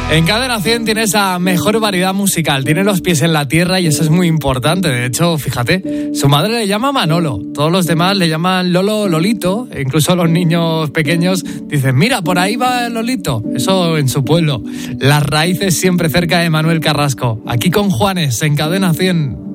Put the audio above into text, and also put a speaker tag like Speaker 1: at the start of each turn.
Speaker 1: En Cadena 100 tiene esa mejor variedad musical, tiene los pies en la tierra y eso es muy importante. De hecho, fíjate, su madre le llama Manolo, todos los demás le llaman Lolo, Lolito, e incluso los niños pequeños dicen, mira, por ahí va Lolito, eso en su pueblo. Las raíces siempre cerca de Manuel Carrasco, aquí con Juanes, en Cadena 100.